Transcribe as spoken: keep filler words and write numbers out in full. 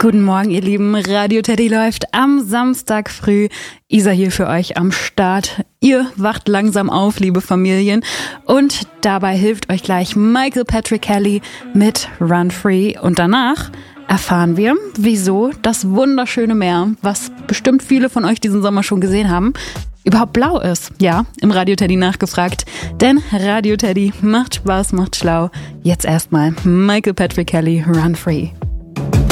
Guten Morgen, ihr Lieben. Radio Teddy läuft am Samstag früh. Isa hier für euch am Start. Ihr wacht langsam auf, liebe Familien. Und dabei hilft euch gleich Michael Patrick Kelly mit Run Free. Und danach erfahren wir, wieso das wunderschöne Meer, was bestimmt viele von euch diesen Sommer schon gesehen haben, überhaupt blau ist. Ja, im Radio Teddy nachgefragt. Denn Radio Teddy macht Spaß, macht schlau. Jetzt erstmal Michael Patrick Kelly, Run Free.